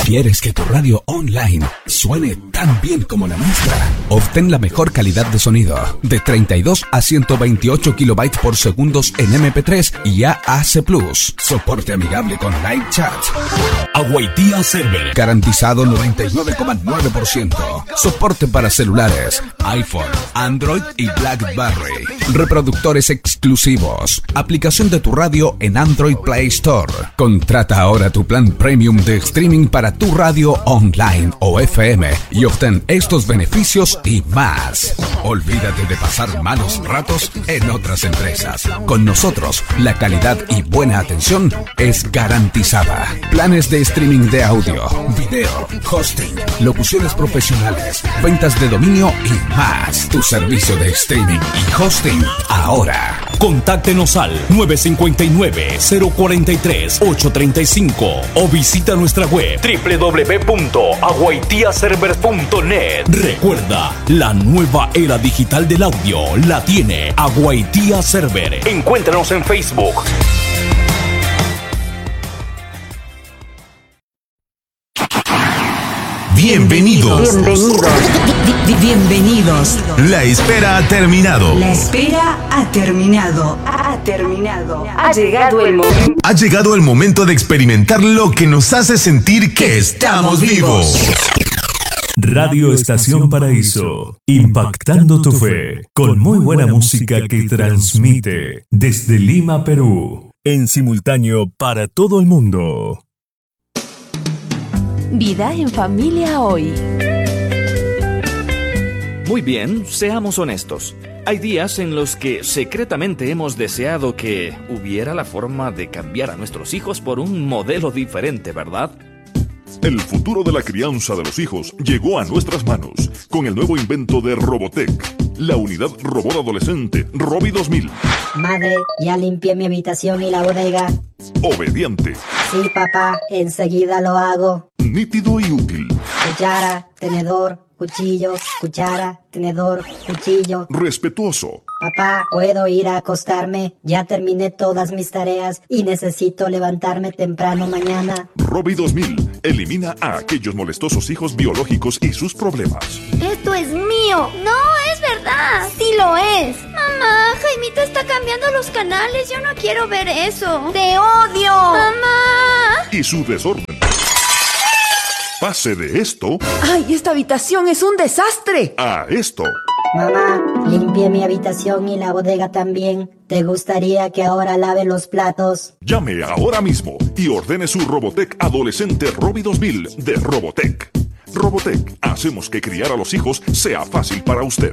¿Quieres que tu radio online suene tan bien como la nuestra? Obtén la mejor calidad de sonido, de 32 a 128 kilobytes por segundos en MP3 y AAC+. Soporte amigable con live chat. Aguaitía Server. Garantizado 99,9%. Soporte para celulares, iPhone, Android y BlackBerry. Reproductores exclusivos. Aplicación de tu radio en Android Play Store. Contrata ahora tu plan premium de streaming para tu radio online o FM y obtén estos beneficios y más. Olvídate de pasar malos ratos en otras empresas. Con nosotros, la calidad y buena atención es garantizada. Planes de streaming de audio, video, hosting, locuciones profesionales, ventas de dominio y más. Tu servicio de streaming y hosting ahora. Contáctenos al 959-043-835 o visita nuestra web www.aguaitiaserver.net. Recuerda, la nueva era digital del audio la tiene Aguaitía Server. Encuéntranos en Facebook. Bienvenidos. Bienvenidos. La espera ha terminado. La espera ha terminado. Ha terminado. Ha llegado el momento. Ha llegado el momento de experimentar lo que nos hace sentir que estamos vivos. Radio Estación Paraíso, impactando tu fe, con muy buena música que transmite desde Lima, Perú, en simultáneo para todo el mundo. Vida en familia hoy. Muy bien, seamos honestos. Hay días en los que secretamente hemos deseado que hubiera la forma de cambiar a nuestros hijos por un modelo diferente, ¿verdad? El futuro de la crianza de los hijos llegó a nuestras manos con el nuevo invento de Robotech, la unidad robot adolescente Robi 2000. Madre, ya limpié mi habitación y la bodega. Obediente. Sí, papá, enseguida lo hago. Nítido y útil. Cuchara, tenedor, cuchillo, cuchara, tenedor, cuchillo. Respetuoso. Papá, ¿puedo ir a acostarme? Ya terminé todas mis tareas y necesito levantarme temprano mañana. Robi 2000 elimina a aquellos molestosos hijos biológicos y sus problemas. ¡Esto es mío! ¡No, es verdad! ¡Sí lo es! Mamá, Jaimito está cambiando los canales. Yo no quiero ver eso. ¡Te odio! ¡Mamá! Y su desorden. Pase de esto... ¡Ay, esta habitación es un desastre! ...a esto. Mamá, limpié mi habitación y la bodega también. ¿Te gustaría que ahora lave los platos? Llame ahora mismo y ordene su Robotech adolescente Robi 2000 de Robotech. Robotech, hacemos que criar a los hijos sea fácil para usted.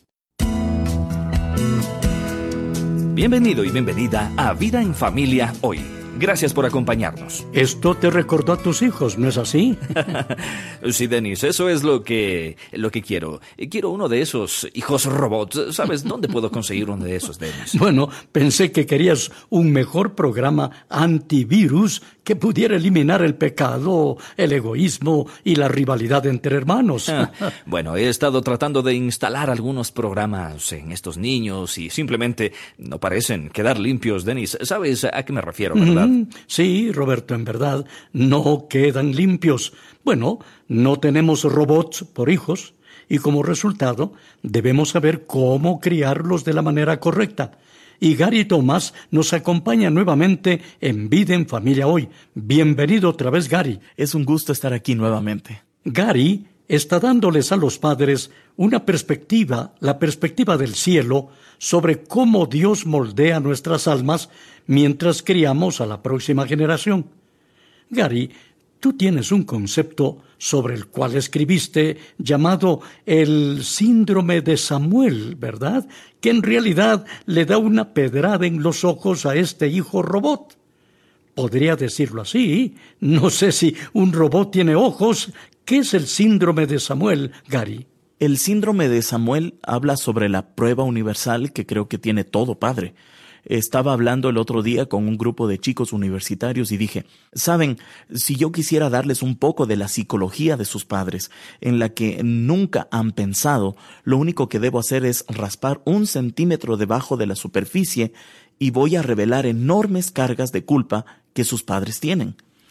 Bienvenido y bienvenida a Vida en Familia hoy. Gracias por acompañarnos. Esto te recordó a tus hijos, ¿no es así? Sí, Denis, eso es lo que quiero. Quiero uno de esos hijos robots. ¿Sabes dónde puedo conseguir uno de esos, Denis? Bueno, pensé que querías un mejor programa antivirus que pudiera eliminar el pecado, el egoísmo y la rivalidad entre hermanos. Bueno, he estado tratando de instalar algunos programas en estos niños y simplemente no parecen quedar limpios, Denis. ¿Sabes a qué me refiero, verdad? Sí, Roberto, en verdad, no quedan limpios. Bueno, no tenemos robots por hijos y como resultado debemos saber cómo criarlos de la manera correcta. Y Gary Thomas nos acompaña nuevamente en Vida en Familia hoy. Bienvenido otra vez, Gary. Es un gusto estar aquí nuevamente. Gary está dándoles a los padres una perspectiva, la perspectiva del cielo, sobre cómo Dios moldea nuestras almas mientras criamos a la próxima generación. Gary, tú tienes un concepto sobre el cual escribiste llamado el síndrome de Samuel, ¿verdad? Que en realidad le da una pedrada en los ojos a este hijo robot. Podría decirlo así. No sé si un robot tiene ojos. ¿Qué es el síndrome de Samuel, Gary? El síndrome de Samuel habla sobre la prueba universal que creo que tiene todo padre. Estaba hablando el otro día con un grupo de chicos universitarios y dije, ¿saben? Si yo quisiera darles un poco de la psicología de sus padres, en la que nunca han pensado, lo único que debo hacer es raspar 1 centímetro debajo de la superficie y voy a revelar enormes cargas de culpa que sus padres tienen.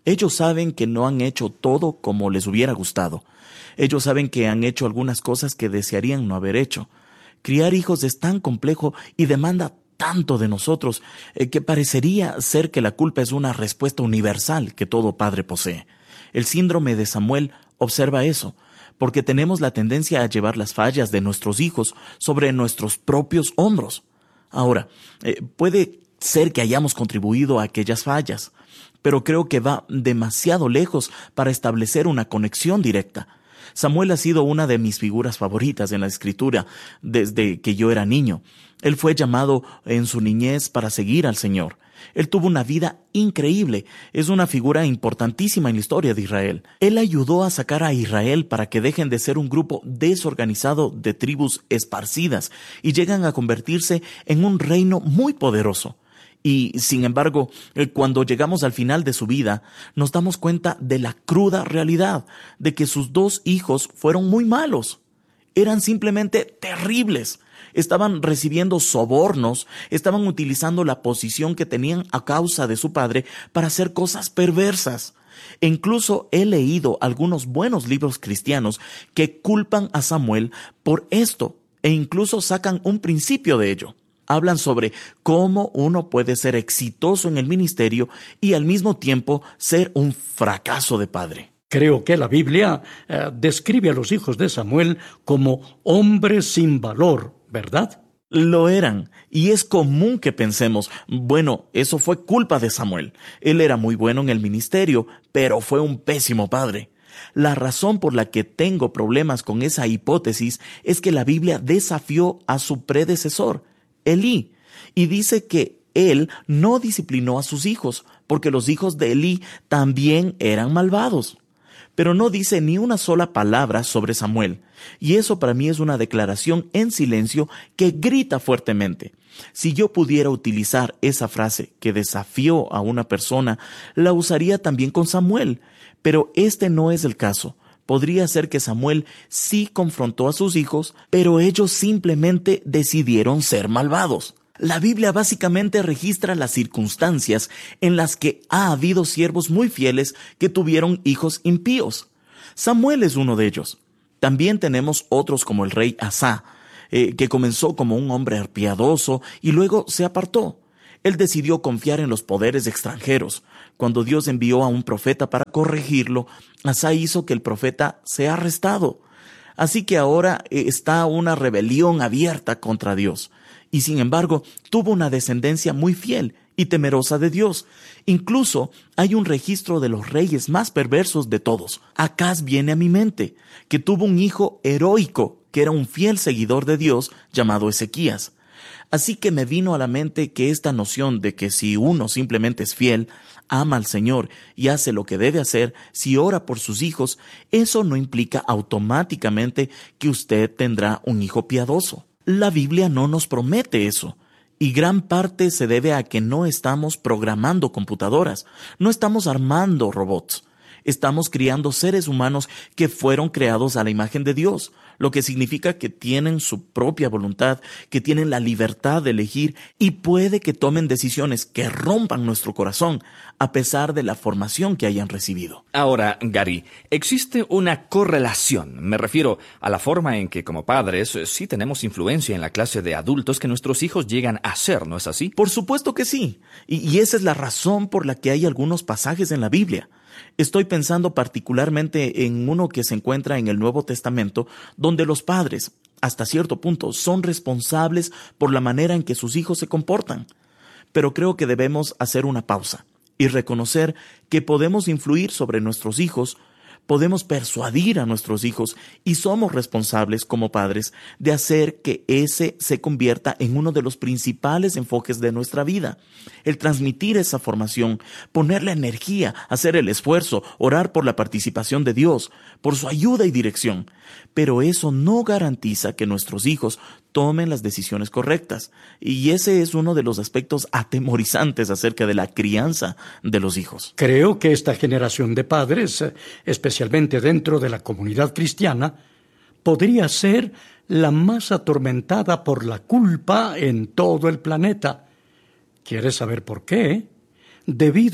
Ellos saben que no han hecho todo como les hubiera gustado. Ellos saben que han hecho algunas cosas que desearían no haber hecho. Criar hijos es tan complejo y demanda tanto de nosotros que parecería ser que la culpa es una respuesta universal que todo padre posee. El síndrome de Samuel observa eso, porque tenemos la tendencia a llevar las fallas de nuestros hijos sobre nuestros propios hombros. Ahora, puede ser que hayamos contribuido a aquellas fallas, pero creo que va demasiado lejos para establecer una conexión directa. Samuel ha sido una de mis figuras favoritas en la Escritura desde que yo era niño. Él fue llamado en su niñez para seguir al Señor. Él tuvo una vida increíble. Es una figura importantísima en la historia de Israel. Él ayudó a sacar a Israel para que dejen de ser un grupo desorganizado de tribus esparcidas y llegan a convertirse en un reino muy poderoso. Y, sin embargo, cuando llegamos al final de su vida, nos damos cuenta de la cruda realidad de que sus 2 hijos fueron muy malos. Eran simplemente terribles. Estaban recibiendo sobornos, estaban utilizando la posición que tenían a causa de su padre para hacer cosas perversas. E incluso he leído algunos buenos libros cristianos que culpan a Samuel por esto e incluso sacan un principio de ello. Hablan sobre cómo uno puede ser exitoso en el ministerio y al mismo tiempo ser un fracaso de padre. Creo que la Biblia describe a los hijos de Samuel como hombres sin valor, ¿verdad? Lo eran, y es común que pensemos, bueno, eso fue culpa de Samuel. Él era muy bueno en el ministerio, pero fue un pésimo padre. La razón por la que tengo problemas con esa hipótesis es que la Biblia desafió a su predecesor, Elí, y dice que él no disciplinó a sus hijos, porque los hijos de Elí también eran malvados. Pero no dice ni una sola palabra sobre Samuel, y eso para mí es una declaración en silencio que grita fuertemente. Si yo pudiera utilizar esa frase que desafió a una persona, la usaría también con Samuel, pero este no es el caso. Podría ser que Samuel sí confrontó a sus hijos, pero ellos simplemente decidieron ser malvados. La Biblia básicamente registra las circunstancias en las que ha habido siervos muy fieles que tuvieron hijos impíos. Samuel es uno de ellos. También tenemos otros como el rey Asa, que comenzó como un hombre piadoso y luego se apartó. Él decidió confiar en los poderes extranjeros. Cuando Dios envió a un profeta para corregirlo, Asa hizo que el profeta sea arrestado. Así que ahora está una rebelión abierta contra Dios. Y sin embargo, tuvo una descendencia muy fiel y temerosa de Dios. Incluso hay un registro de los reyes más perversos de todos. Acaz viene a mi mente, que tuvo un hijo heroico, que era un fiel seguidor de Dios, llamado Ezequías. Así que me vino a la mente que esta noción de que si uno simplemente es fiel, ama al Señor y hace lo que debe hacer, si ora por sus hijos, eso no implica automáticamente que usted tendrá un hijo piadoso. La Biblia no nos promete eso, y gran parte se debe a que no estamos programando computadoras, no estamos armando robots. Estamos criando seres humanos que fueron creados a la imagen de Dios, lo que significa que tienen su propia voluntad, que tienen la libertad de elegir y puede que tomen decisiones que rompan nuestro corazón a pesar de la formación que hayan recibido. Ahora, Gary, existe una correlación. Me refiero a la forma en que como padres sí tenemos influencia en la clase de adultos que nuestros hijos llegan a ser, ¿no es así? Por supuesto que sí, y esa es la razón por la que hay algunos pasajes en la Biblia. Estoy pensando particularmente en uno que se encuentra en el Nuevo Testamento, donde los padres, hasta cierto punto, son responsables por la manera en que sus hijos se comportan. Pero creo que debemos hacer una pausa y reconocer que podemos influir sobre nuestros hijos, podemos persuadir a nuestros hijos y somos responsables como padres de hacer que ese se convierta en uno de los principales enfoques de nuestra vida. El transmitir esa formación, poner la energía, hacer el esfuerzo, orar por la participación de Dios, por su ayuda y dirección. Pero eso no garantiza que nuestros hijos tomen las decisiones correctas. Y ese es uno de los aspectos atemorizantes acerca de la crianza de los hijos. Creo que esta generación de padres, especialmente dentro de la comunidad cristiana, podría ser la más atormentada por la culpa en todo el planeta. ¿Quieres saber por qué? Debido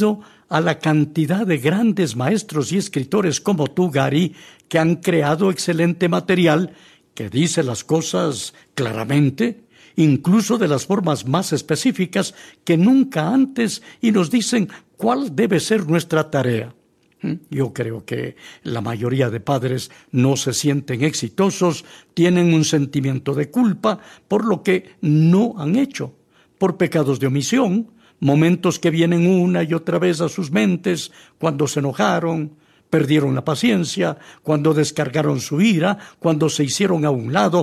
a la cantidad de grandes maestros y escritores como tú, Gary, que han creado excelente material que dice las cosas claramente, incluso de las formas más específicas que nunca antes, y nos dicen cuál debe ser nuestra tarea. Yo creo que la mayoría de padres no se sienten exitosos, tienen un sentimiento de culpa por lo que no han hecho, por pecados de omisión, momentos que vienen una y otra vez a sus mentes cuando se enojaron, perdieron la paciencia, cuando descargaron su ira, cuando se hicieron a un lado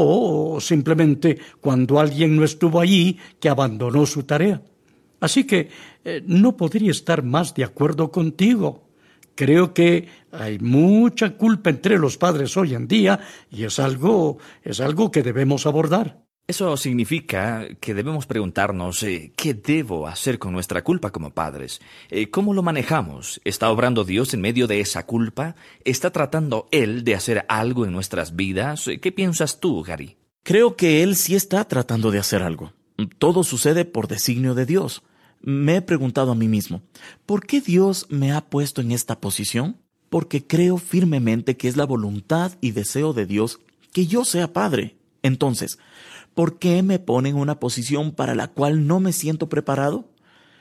o simplemente cuando alguien no estuvo allí que abandonó su tarea. Así que no podría estar más de acuerdo contigo. Creo que hay mucha culpa entre los padres hoy en día y es algo que debemos abordar. Eso significa que debemos preguntarnos ¿qué debo hacer con nuestra culpa como padres? ¿Cómo lo manejamos? ¿Está obrando Dios en medio de esa culpa? ¿Está tratando Él de hacer algo en nuestras vidas? ¿Qué piensas tú, Gary? Creo que Él sí está tratando de hacer algo. Todo sucede por designio de Dios. Me he preguntado a mí mismo, ¿por qué Dios me ha puesto en esta posición? Porque creo firmemente que es la voluntad y deseo de Dios que yo sea padre. Entonces, ¿por qué me pone en una posición para la cual no me siento preparado?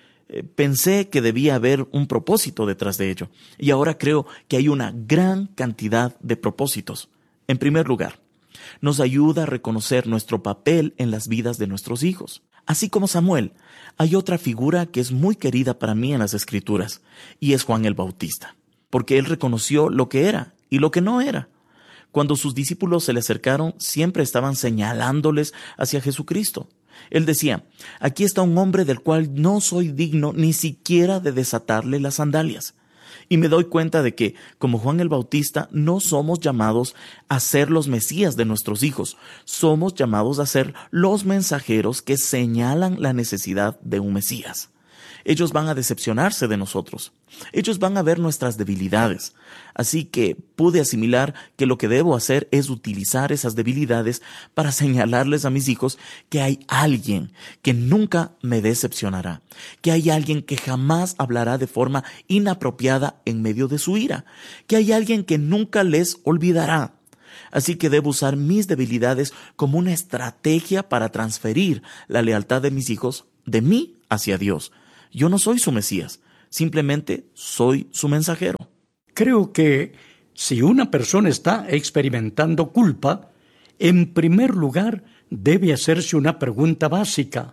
Pensé que debía haber un propósito detrás de ello, y ahora creo que hay una gran cantidad de propósitos. En primer lugar, nos ayuda a reconocer nuestro papel en las vidas de nuestros hijos. Así como Samuel, hay otra figura que es muy querida para mí en las Escrituras, y es Juan el Bautista, porque él reconoció lo que era y lo que no era. Cuando sus discípulos se le acercaron, siempre estaban señalándoles hacia Jesucristo. Él decía, aquí está un hombre del cual no soy digno ni siquiera de desatarle las sandalias. Y me doy cuenta de que, como Juan el Bautista, no somos llamados a ser los Mesías de nuestros hijos. Somos llamados a ser los mensajeros que señalan la necesidad de un Mesías. Ellos van a decepcionarse de nosotros. Ellos van a ver nuestras debilidades. Así que pude asimilar que lo que debo hacer es utilizar esas debilidades para señalarles a mis hijos que hay alguien que nunca me decepcionará, que hay alguien que jamás hablará de forma inapropiada en medio de su ira, que hay alguien que nunca les olvidará. Así que debo usar mis debilidades como una estrategia para transferir la lealtad de mis hijos de mí hacia Dios. Yo no soy su Mesías, simplemente soy su mensajero. Creo que si una persona está experimentando culpa, en primer lugar debe hacerse una pregunta básica.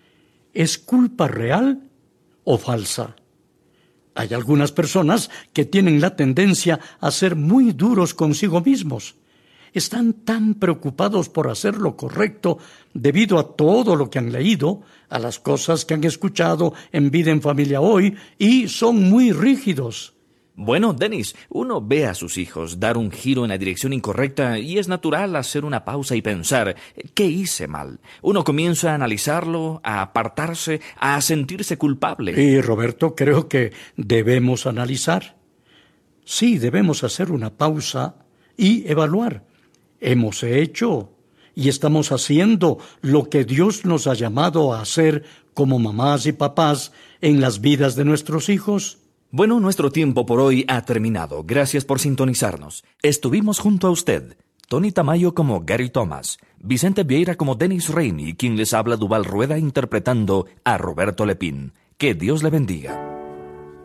¿Es culpa real o falsa? Hay algunas personas que tienen la tendencia a ser muy duros consigo mismos. Están tan preocupados por hacer lo correcto debido a todo lo que han leído, a las cosas que han escuchado en Vida en Familia Hoy, y son muy rígidos. Bueno, Dennis, uno ve a sus hijos dar un giro en la dirección incorrecta y es natural hacer una pausa y pensar, ¿qué hice mal? Uno comienza a analizarlo, a apartarse, a sentirse culpable. Y Roberto, creo que debemos analizar. Sí, debemos hacer una pausa y evaluar. Hemos hecho y estamos haciendo lo que Dios nos ha llamado a hacer como mamás y papás en las vidas de nuestros hijos. Bueno, nuestro tiempo por hoy ha terminado. Gracias por sintonizarnos. Estuvimos junto a usted, Tony Tamayo como Gary Thomas, Vicente Vieira como Dennis Rainey, quien les habla Duval Rueda interpretando a Roberto Lepín. Que Dios le bendiga.